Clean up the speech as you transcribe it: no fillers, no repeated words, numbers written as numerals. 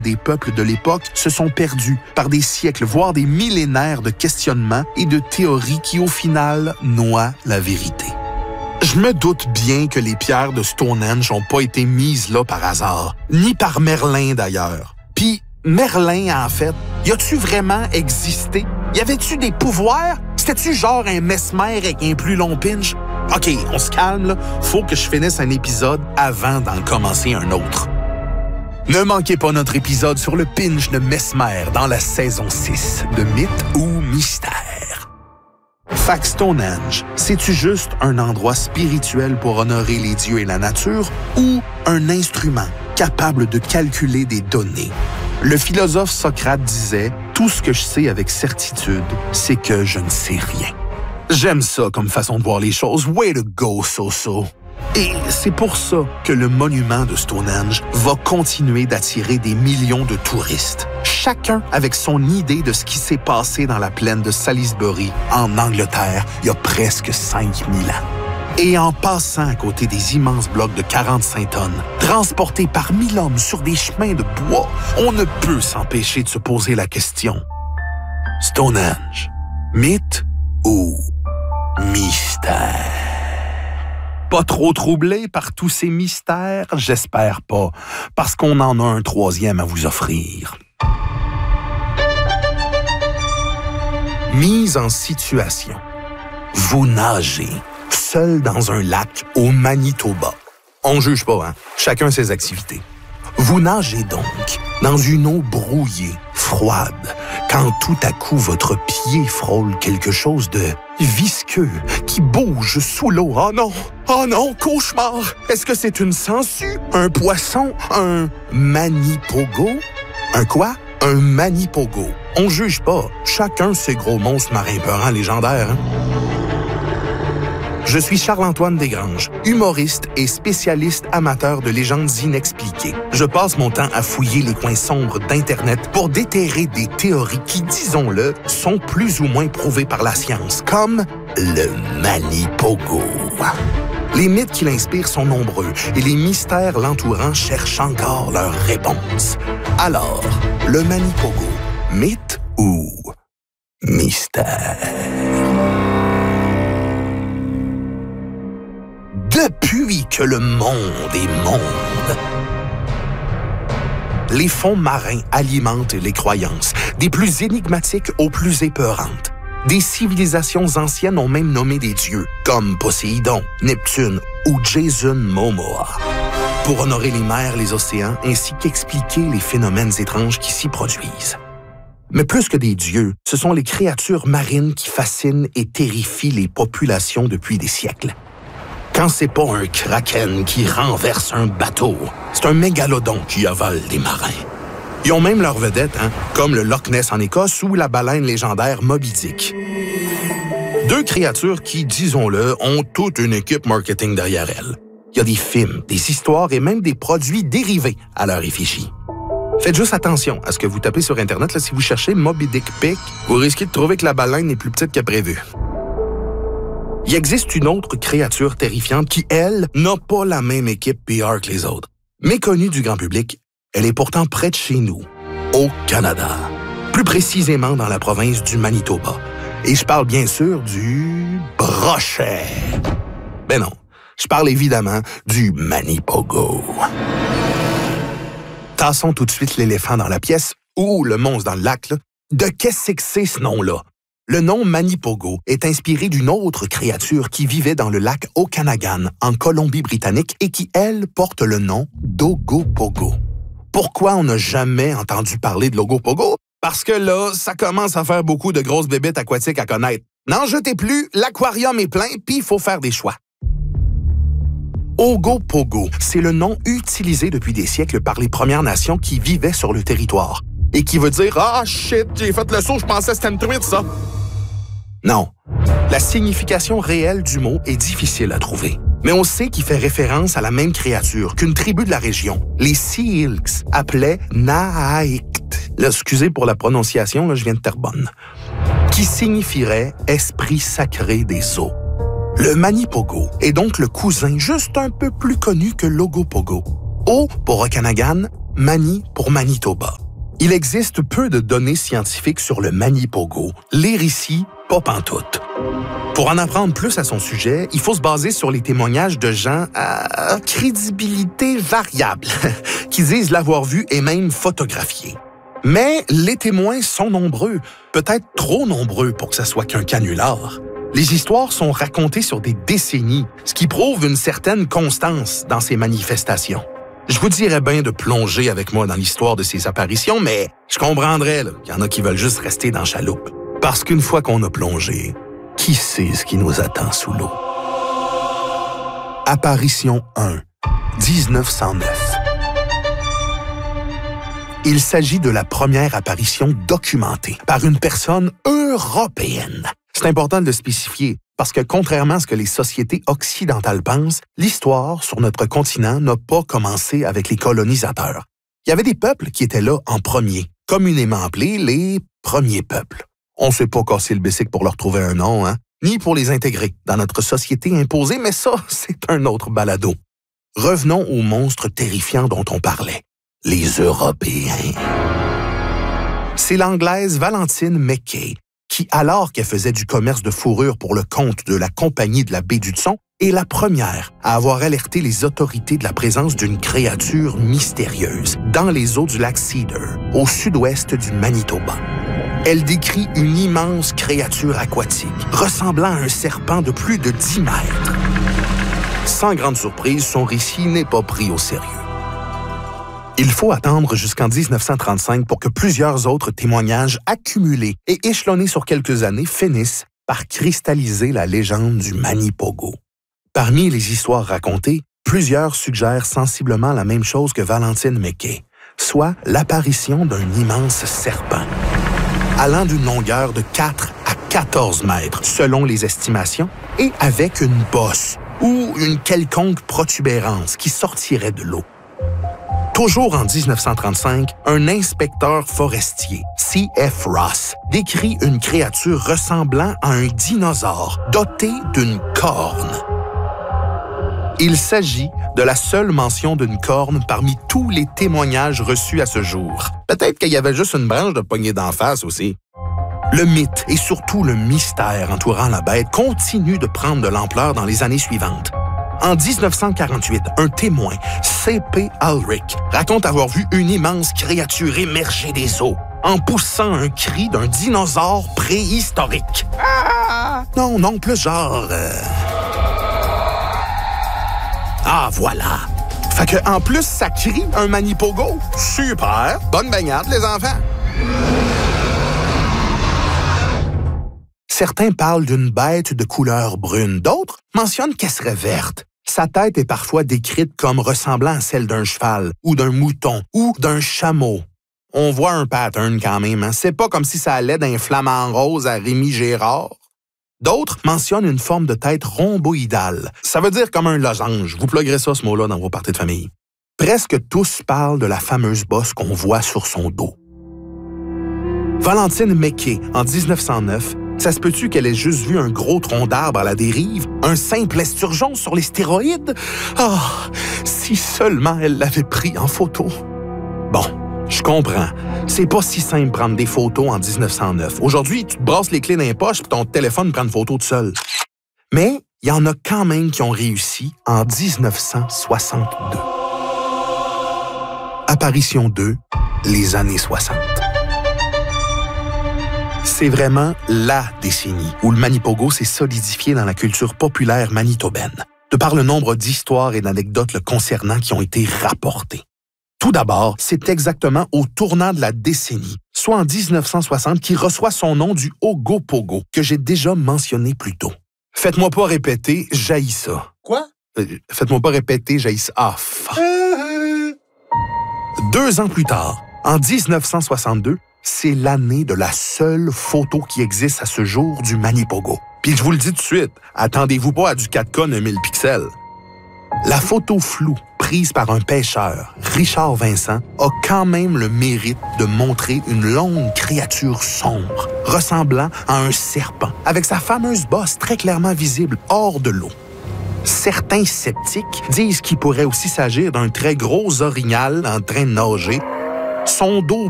des peuples de l'époque se sont perdus par des siècles, voire des millénaires de questionnements et de théories qui, au final, noient la vérité. Je me doute bien que les pierres de Stonehenge n'ont pas été mises là par hasard, ni par Merlin d'ailleurs. Puis, Merlin, en fait, y a-tu vraiment existé? Y avait-tu des pouvoirs? C'était-tu genre un mesmer avec un plus long pinch? OK, on se calme, là. Faut que je finisse un épisode avant d'en commencer un autre. Ne manquez pas notre épisode sur le pinch de Mesmer dans la saison 6 de Mythe ou Mystère. Fait que Stonehenge, c'est-tu juste un endroit spirituel pour honorer les dieux et la nature ou un instrument capable de calculer des données? Le philosophe Socrate disait « Tout ce que je sais avec certitude, c'est que je ne sais rien ». J'aime ça comme façon de voir les choses. Way to go, So-So! Et c'est pour ça que le monument de Stonehenge va continuer d'attirer des millions de touristes, chacun avec son idée de ce qui s'est passé dans la plaine de Salisbury, en Angleterre, il y a presque 5000 ans. Et en passant à côté des immenses blocs de 45 tonnes, transportés par 1000 hommes sur des chemins de bois, on ne peut s'empêcher de se poser la question. Stonehenge, mythe ou mystère? Pas trop troublé par tous ces mystères? J'espère pas, parce qu'on en a un troisième à vous offrir. Mise en situation. Vous nagez, seul dans un lac au Manitoba. On juge pas, hein? Chacun ses activités. Vous nagez donc dans une eau brouillée, froide, quand tout à coup votre pied frôle quelque chose de visqueux qui bouge sous l'eau. Oh non! Oh non, cauchemar! Est-ce que c'est une sangsue? Un poisson? Un manipogo? Un quoi? Un manipogo. On juge pas. Chacun ses gros monstres marins peurants légendaires. Hein? Je suis Charles-Antoine Desgranges, humoriste et spécialiste amateur de légendes inexpliquées. Je passe mon temps à fouiller les coins sombres d'Internet pour déterrer des théories qui, disons-le, sont plus ou moins prouvées par la science, comme le Manipogo. Les mythes qui l'inspirent sont nombreux et les mystères l'entourant cherchent encore leurs réponses. Alors, le Manipogo, mythe ou mystère? Depuis que le monde est monde, les fonds marins alimentent les croyances, des plus énigmatiques aux plus épeurantes. Des civilisations anciennes ont même nommé des dieux, comme Poséidon, Neptune ou Jason Momoa, pour honorer les mers, les océans, ainsi qu'expliquer les phénomènes étranges qui s'y produisent. Mais plus que des dieux, ce sont les créatures marines qui fascinent et terrifient les populations depuis des siècles. Quand c'est pas un kraken qui renverse un bateau, c'est un mégalodon qui avale des marins. Ils ont même leurs vedettes, hein, comme le Loch Ness en Écosse ou la baleine légendaire Moby Dick. Deux créatures qui, disons-le, ont toute une équipe marketing derrière elles. Il y a des films, des histoires et même des produits dérivés à leur effigie. Faites juste attention à ce que vous tapez sur Internet. Là, si vous cherchez Moby Dick Pic, vous risquez de trouver que la baleine est plus petite que prévu. Il existe une autre créature terrifiante qui, elle, n'a pas la même équipe PR que les autres. Méconnue du grand public, elle est pourtant près de chez nous, au Canada. Plus précisément dans la province du Manitoba. Et je parle bien sûr du brochet. Ben non, je parle évidemment du Manipogo. Tassons tout de suite l'éléphant dans la pièce, ou le monstre dans le lac, là. De qu'est-ce que c'est ce nom-là? Le nom Manipogo est inspiré d'une autre créature qui vivait dans le lac Okanagan, en Colombie-Britannique, et qui, elle, porte le nom d'Ogopogo. Pourquoi on n'a jamais entendu parler de l'Ogopogo? Parce que là, ça commence à faire beaucoup de grosses bébites aquatiques à connaître. N'en jetez plus, l'aquarium est plein, puis il faut faire des choix. Ogopogo, c'est le nom utilisé depuis des siècles par les Premières Nations qui vivaient sur le territoire. Et qui veut dire « Ah, shit, j'ai fait le saut, je pensais que c'était une truite, ça! » Non. La signification réelle du mot est difficile à trouver. Mais on sait qu'il fait référence à la même créature qu'une tribu de la région, les Sea-Ilks, appelait Naaïkt. Là, excusez pour la prononciation, là, je viens de Terrebonne. Qui signifierait « esprit sacré des eaux ». Le Manipogo est donc le cousin juste un peu plus connu que l'Ogopogo. O pour Okanagan, Mani pour Manitoba. Il existe peu de données scientifiques sur le Manipogo. Lire ici, pas pantoute. Pour en apprendre plus à son sujet, il faut se baser sur les témoignages de gens à crédibilité variable, qui disent l'avoir vu et même photographié. Mais les témoins sont nombreux, peut-être trop nombreux pour que ça soit qu'un canular. Les histoires sont racontées sur des décennies, ce qui prouve une certaine constance dans ces manifestations. Je vous dirais bien de plonger avec moi dans l'histoire de ces apparitions, mais je comprendrais qu'il y en a qui veulent juste rester dans la chaloupe. Parce qu'une fois qu'on a plongé, qui sait ce qui nous attend sous l'eau? Apparition 1, 1909. Il s'agit de la première apparition documentée par une personne européenne. C'est important de le spécifier, parce que contrairement à ce que les sociétés occidentales pensent, l'histoire sur notre continent n'a pas commencé avec les colonisateurs. Il y avait des peuples qui étaient là en premier, communément appelés les premiers peuples. On ne s'est pas cassé le bicycle pour leur trouver un nom, ni pour les intégrer dans notre société imposée, mais ça, c'est un autre balado. Revenons aux monstres terrifiants dont on parlait, les Européens. C'est l'Anglaise Valentine Mackay qui, alors qu'elle faisait du commerce de fourrure pour le compte de la Compagnie de la baie d'Hudson, est la première à avoir alerté les autorités de la présence d'une créature mystérieuse dans les eaux du lac Cedar, au sud-ouest du Manitoba. Elle décrit une immense créature aquatique, ressemblant à un serpent de plus de 10 mètres. Sans grande surprise, son récit n'est pas pris au sérieux. Il faut attendre jusqu'en 1935 pour que plusieurs autres témoignages accumulés et échelonnés sur quelques années finissent par cristalliser la légende du Manipogo. Parmi les histoires racontées, plusieurs suggèrent sensiblement la même chose que Valentine Mackay, soit l'apparition d'un immense serpent, allant d'une longueur de 4 à 14 mètres selon les estimations, et avec une bosse ou une quelconque protubérance qui sortirait de l'eau. Toujours en 1935, un inspecteur forestier, C.F. Ross, décrit une créature ressemblant à un dinosaure doté d'une corne. Il s'agit de la seule mention d'une corne parmi tous les témoignages reçus à ce jour. Peut-être qu'il y avait juste une branche de poignée d'en face aussi. Le mythe et surtout le mystère entourant la bête continuent de prendre de l'ampleur dans les années suivantes. En 1948, un témoin, C.P. Ulrich, raconte avoir vu une immense créature émerger des eaux en poussant un cri d'un dinosaure préhistorique. Ah! Non, plus genre... Ah, voilà! Fait que, en plus, ça crie un Manipogo. Super! Bonne baignade, les enfants! Certains parlent d'une bête de couleur brune, d'autres mentionnent qu'elle serait verte. Sa tête est parfois décrite comme ressemblant à celle d'un cheval, ou d'un mouton, ou d'un chameau. On voit un pattern quand même, C'est pas comme si ça allait d'un flamant rose à Rémi Gérard. D'autres mentionnent une forme de tête rhomboïdale. Ça veut dire comme un losange. Vous pluguerez ça, ce mot-là, dans vos parties de famille. Presque tous parlent de la fameuse bosse qu'on voit sur son dos. Valentine Mackay, en 1909, ça se peut-tu qu'elle ait juste vu un gros tronc d'arbre à la dérive? Un simple esturgeon sur les stéroïdes? Ah, si seulement elle l'avait pris en photo. Bon, je comprends. C'est pas si simple prendre des photos en 1909. Aujourd'hui, tu te brasses les clés dans les poches et ton téléphone prend une photo tout seul. Mais il y en a quand même qui ont réussi en 1962. Apparition 2, les années 60. C'est vraiment la décennie où le Manipogo s'est solidifié dans la culture populaire manitobaine, de par le nombre d'histoires et d'anecdotes le concernant qui ont été rapportées. Tout d'abord, c'est exactement au tournant de la décennie, soit en 1960, qu'il reçoit son nom du Ogopogo, que j'ai déjà mentionné plus tôt. Faites-moi pas répéter, j'haïs ça. Quoi? Faites-moi pas répéter, j'haïs ça. Ah, fuck. 2 ans plus tard, en 1962, c'est l'année de la seule photo qui existe à ce jour du Manipogo. Puis je vous le dis tout de suite, attendez-vous pas à du 4K 9000 pixels. La photo floue, prise par un pêcheur, Richard Vincent, a quand même le mérite de montrer une longue créature sombre, ressemblant à un serpent, avec sa fameuse bosse très clairement visible hors de l'eau. Certains sceptiques disent qu'il pourrait aussi s'agir d'un très gros orignal en train de nager. Son dos